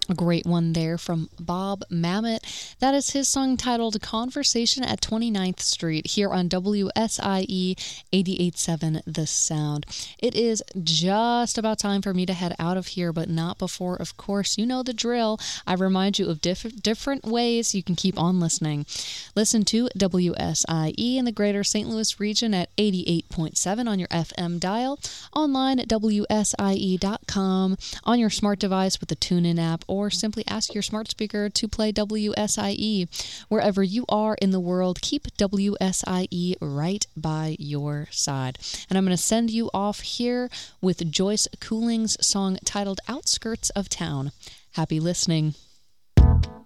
A great one there from Bob Mamet. That is his song titled Conversation at 29th Street here on WSIE 88.7 The Sound. It is just about time for me to head out of here, but not before, of course, you know the drill. I remind you of different ways you can keep on listening. Listen to WSIE in the greater St. Louis region at 88.7 on your FM dial, online at WSIE.com, on your smart device with the TuneIn app, or simply ask your smart speaker to play WSIE. Wherever you are in the world, keep WSIE right by your side. And I'm going to send you off here with Joyce Cooling's song titled Outskirts of Town. Happy listening.